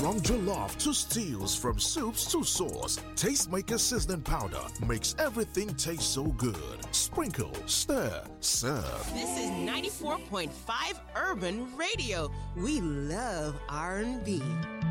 From jollof to stews, from soups to sauce, Tastemaker seasoning powder makes everything taste so good. Sprinkle, stir, serve. This is 94.5 Urban Radio. We love R&B.